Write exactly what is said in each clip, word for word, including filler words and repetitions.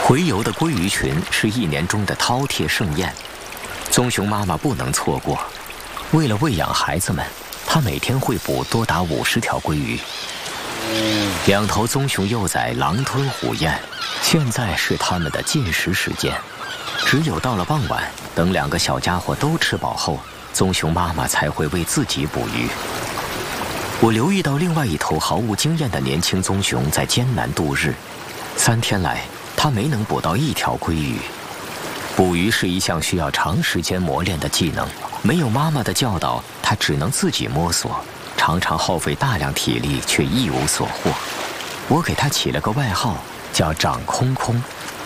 洄游的鲑鱼群是一年中的饕餮盛宴，棕熊妈妈不能错过。为了喂养孩子们，她每天会捕多达五十条鲑鱼。两头棕熊幼崽狼吞虎咽，现在是它们的进食时间。只有到了傍晚，等两个小家伙都吃饱后，棕熊妈妈才会为自己捕鱼。我留意到另外一头毫无经验的年轻棕熊在艰难度日，三天来，它没能捕到一条鲑鱼。捕鱼是一项需要长时间磨练的技能，没有妈妈的教导，它只能自己摸索，常常耗费大量体力，却一无所获。我给它起了个外号，叫“长空空”。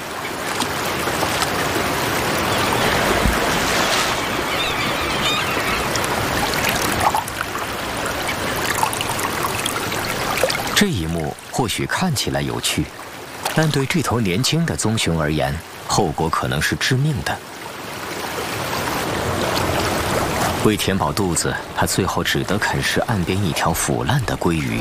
这一幕或许看起来有趣，但对这头年轻的棕熊而言，后果可能是致命的。为填饱肚子，它最后只得啃食岸边一条腐烂的鲑鱼。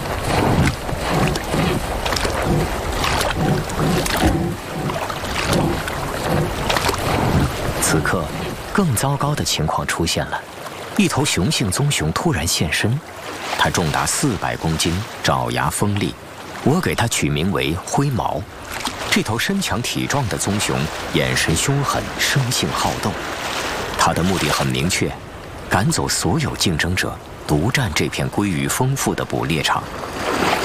此刻，更糟糕的情况出现了，一头雄性棕熊突然现身。它重达四百公斤，爪牙锋利，我给它取名为灰毛。这头身强体壮的棕熊，眼神凶狠，生性好斗。它的目的很明确，赶走所有竞争者，独占这片鲑鱼丰富的捕猎场。